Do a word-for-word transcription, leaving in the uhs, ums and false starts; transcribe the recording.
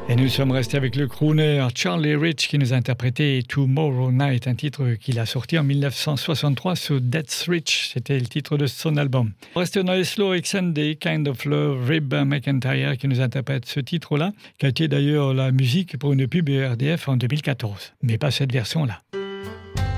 Et nous sommes restés avec le crooner Charlie Rich qui nous a interprété Tomorrow Night, un titre qu'il a sorti en mille neuf cent soixante-trois sur That's Rich, c'était le titre de son album. Restons dans les slow avec Sunday, Kind of Love, Rib McEntire qui nous interprète ce titre-là, qui a été d'ailleurs la musique pour une pub R D F en deux mille quatorze, mais pas cette version-là.